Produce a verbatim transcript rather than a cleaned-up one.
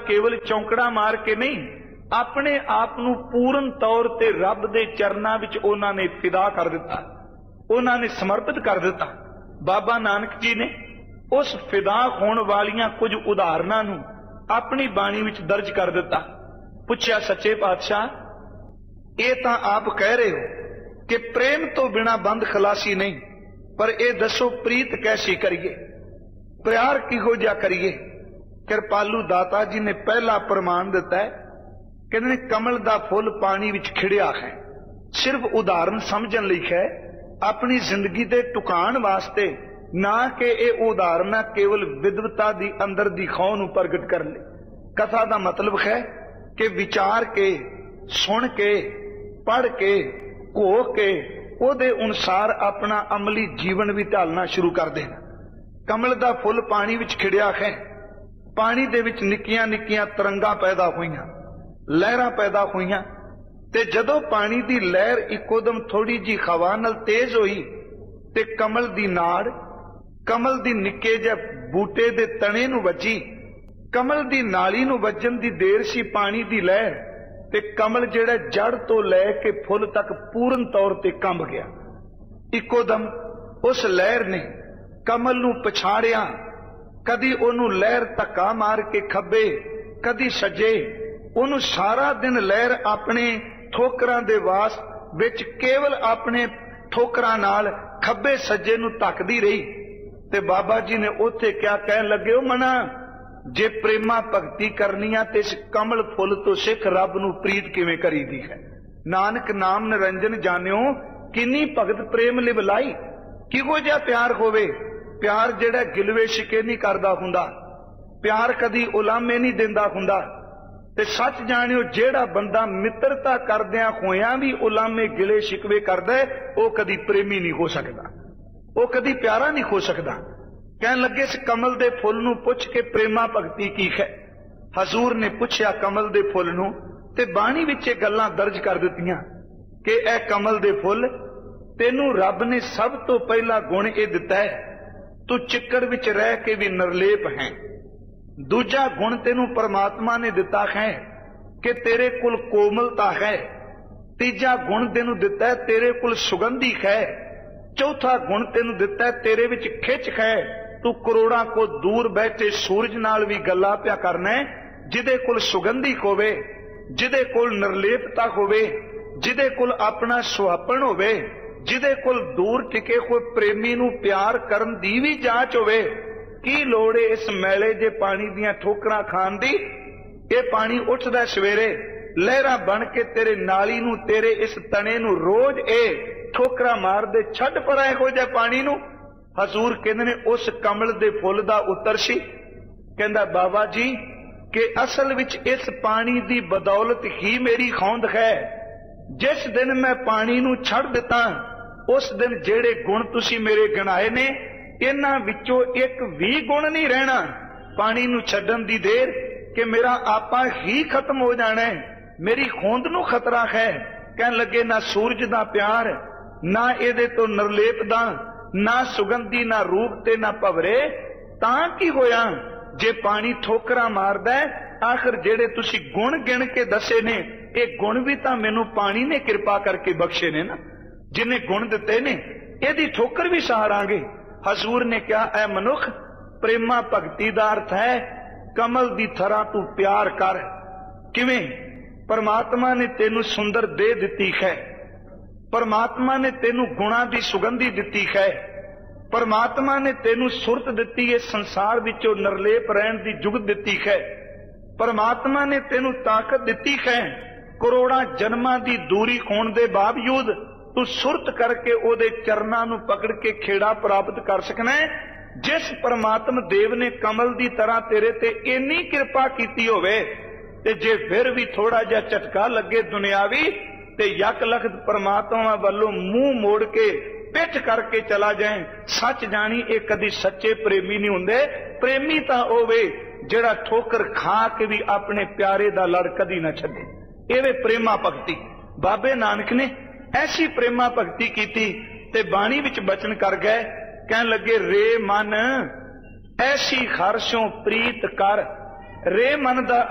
केवल चौंकड़ा मार के नहीं, अपने आप नूं पूर्ण तौर ते रब दे चरनां विच उन्हां ने फिदा कर दिता, उन्हां ने समर्पित कर दिता। बाबा नानक जी ने उस फिदा होण वालियां कुछ उदाहरणां नूं अपनी बाणी विच दर्ज कर दिता। पुछया सच्चे पातशाह, ये तां आप कह रहे हो कि प्रेम तो बिना बंद खलासी नहीं, पर यह दसो प्रीत कैसी करिए, प्यार किहो जिहा करिए। कृपालू दाता जी ने पहला प्रमाण दिता है, कहते कमल दा फुल पानी विच खिड़िया है। सिर्फ उदाहरण समझण लई है, अपनी जिंदगी दे टुकाण वास्ते ना कि यह उदाहरण केवल विद्वता दी अंदर दी खौह नूं प्रगट कर ले। कथा दा मतलब है कि विचार के, सुन के, पढ़ के, घो के ਉਹਦੇ ਅਨੁਸਾਰ अपना अमली जीवन भी ढालना शुरू कर देना। कमल दा फुल पानी विच खिड़िया है, पानी दे विच निक्कियां निक्कियां तरंगां पैदा होईयां, लहरां पैदा होईयां, ते जदों पानी दी लहर इकोदम थोड़ी जी हवा नाल तेज होई ते कमल दी नाड़, कमल दी निक्के जिहे बूटे दे तणे नूं वजी, कमल दी नाली नूं वजन दी देर सी पानी दी लहर, ते कमल जिहड़ा जड़ तो लैके फुल तक पूर्ण तौर ते कंब गया। इकोदम उस लहर ने कमल नूं पछाड़िया, कदी ओनू लहर धक्का मार के खब्बे, कदी सज्जे, ओनू सारा दिन लहर अपने ठोकरां दे वास विच केवल अपने ठोकरां नाल खब्बे सज्जे नूं धक्कदी रही। ते बाबा जी ने उत्थे क्या कहन लगे, ओ मना जे प्रेमा भगती करनी आ ते इस कमल फुल तो सिख रब नूं प्रीत किवें करीदी है। नानक नाम निरंजन जानियो, किन्नी भगत प्रेम लिवलाई, किहो जिहा प्यार होवे। प्यार जिहड़ा गिलवे शिके नहीं करदा हुंदा, प्यार कदी उलामे नहीं दिंदा हुंदा। ते सच जानियो, जिहड़ा बंदा मित्रता करदियां होइयां भी उलामे गिले शिकवे करदा है, वो कदी प्रेमी नहीं हो सकदा, वो कदी प्यारा नहीं हो सकदा। कहन लगे इस कमल दे फुल नूं पुछ के प्रेमा भगती की है। हजूर ने पुछया कमल दे फुल नूं, ते बाणी विच ये गल्लां दर्ज कर दित्तियां कि ए कमल दे फुल, तेनू रब ने सब तो पहला गुण ये दिता है, तू चिक्कड़ विच रह के भी निर्लेप है। दूजा गुण तेनू परमात्मा ने दिता है कि तेरे कुल कोमलता है। तीजा गुण तेनू दिता है तेरे कुल सुगंधी है। चौथा गुण तेनू दिता है तेरे विच खिच है। तू करोड़ां को दूर बैठे सूरज नाल भी गल्लां पिया करना है, जिदे कुल सुगंधी होवे, जिदे कुल निर्लेपता होवे, जिदे कुल अपना सुहापन होवे, जिदे कुल दूर टिके कोई प्रेमी नूं प्यार करन दी भी जांच होवे। की लोड़ है इस मैले जे पानी दियां ठोकरां खाण दी? ये पानी उठदा सवेरे, लहरां बन के तेरे नाली नूं, तेरे इस तने नूं रोज ए ठोकरां मार दे, छड्ड परा इहो जिहे पानी नूं। हजूर कहंदे ने उस कमल दे फुल दा उत्तर सी, कहंदा बाबा जी कि असल विच इस पानी दी बदौलत ही मेरी खौंद है। जिस दिन मैं पानी नूं छड्ड दिता, उस दिन जेड़े गुण तुसी मेरे गिनाए ने, इन्हां विचों एक भी गुण नहीं रहना। पानी नूं छड्डण दी देर कि मेरा आपा ही खत्म हो जाना है, मेरी खोंद नूं खतरा है। कहन लगे ना सूरज दा प्यार, ना इहदे तो निर्लेप दा, ना सुगंधी, ना रूप ते ना भवरे। तां की होया जे पानी ठोकरा मारदा है? आखिर जेड़े तुसी गुण गिण के दसे ने, ये गुण भी तां मैनू पानी ने कृपा करके बख्शे ने ना, जिन्हें गुण दिते ने, इहदी ठोकर भी सहारांगे। हजूर ने क्या ऐ मनुख, प्रेमा भगती दा अर्थ है कमल दी थरा तू प्यार कर। किवें? परमात्मा ने तेनू सुंदर दे दिती है, परमात्मा ने तेनू गुणा दी सुगंधी दिती है, परमात्मा ने तेनू सुरत दिती है, संसार विचों निर्लेप रहन दी जुगत दिती है, परमात्मा ने तेनू ताकत दिती है। करोड़ां जन्मां दी दूरी होण दे बावजूद तू सुरत करके ओदे चरनां नू पकड़ के खेड़ा प्राप्त कर सकना है। जिस परमात्मा देव ने कमल दी तरह तेरे ते इन्नी कृपा कीती होवे, ते जे फिर भी थोड़ा जिहा झटका लगे दुनियावी, ते यक लखत परमात्मा वालों मुंह मोड़ के पिठ करके चला जाए, सच जानी ये कदी सच्चे प्रेमी नहीं हुंदे। प्रेमी तां होवे जिहड़ा ठोकर खा के भी अपने प्यारे दा लड़ कदी ना छड्डे। एवे प्रेमा भगती। बाबे नानक ने ऐसी प्रेमा भगती कीती ते बाणी विच बचन कर गए, कहन लगे रे मन ऐसी खारशों प्रीत कर। रे मन दा